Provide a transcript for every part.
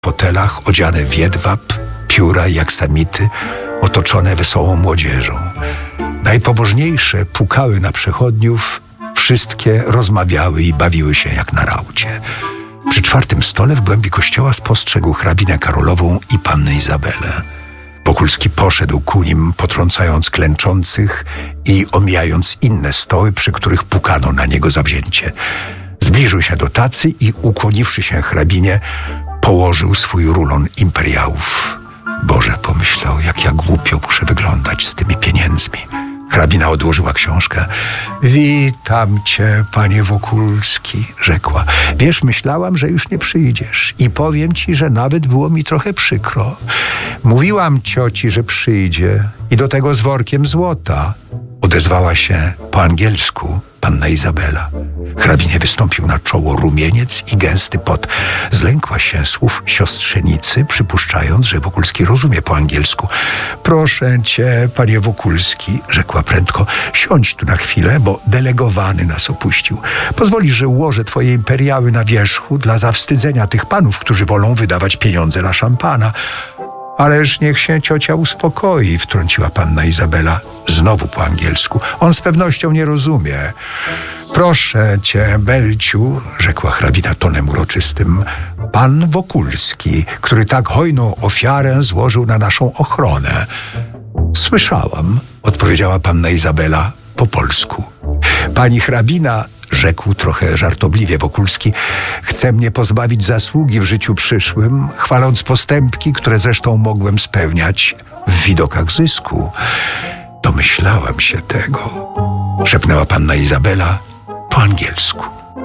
fotelach odziane w jedwab, pióra i aksamity, otoczone wesołą młodzieżą. Najpobożniejsze pukały na przechodniów, wszystkie rozmawiały i bawiły się jak na raucie. Przy czwartym stole w głębi kościoła spostrzegł hrabinę Karolową i pannę Izabelę. Wokulski poszedł ku nim, potrącając klęczących i omijając inne stoły, przy których pukano na niego zawzięcie. Zbliżył się do tacy i, ukłoniwszy się hrabinie, położył swój rulon imperiałów. Boże, pomyślał, jak ja głupio muszę wyglądać z tymi pieniędzmi. Hrabina odłożyła książkę. Witam cię, panie Wokulski, rzekła. Wiesz, myślałam, że już nie przyjdziesz i powiem ci, że nawet było mi trochę przykro. Mówiłam cioci, że przyjdzie i do tego z workiem złota. Odezwała się po angielsku panna Izabela. Hrabinie wystąpił na czoło rumieniec i gęsty pot. Zlękła się słów siostrzenicy, przypuszczając, że Wokulski rozumie po angielsku. Proszę cię, panie Wokulski, rzekła prędko, siądź tu na chwilę, bo delegowany nas opuścił. Pozwolisz, że ułożę twoje imperiały na wierzchu dla zawstydzenia tych panów, którzy wolą wydawać pieniądze na szampana. Ależ niech się ciocia uspokoi, wtrąciła panna Izabela, znowu po angielsku. On z pewnością nie rozumie. Proszę cię, Belciu, rzekła hrabina tonem uroczystym, pan Wokulski, który tak hojną ofiarę złożył na naszą ochronę. Słyszałam, odpowiedziała panna Izabela po polsku. Pani hrabina, rzekł trochę żartobliwie Wokulski, chce mnie pozbawić zasługi w życiu przyszłym, chwaląc postępki, które zresztą mogłem spełniać w widokach zysku. Domyślałam się tego, szepnęła panna Izabela po angielsku.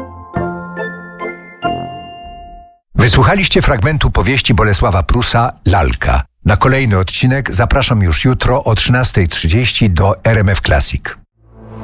Wysłuchaliście fragmentu powieści Bolesława Prusa Lalka. Na kolejny odcinek zapraszam już jutro o 13:30 do RMF Classic.